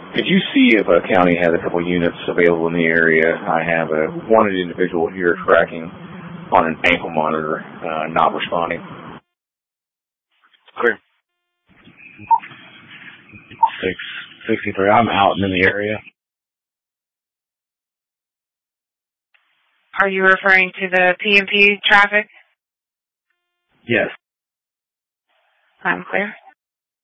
Could you see if a county has a couple units available in the area? I have a wanted individual here tracking on an ankle monitor, not responding. Clear. 663. I'm out in the area. Are you referring to the PMP traffic? Yes. I'm clear.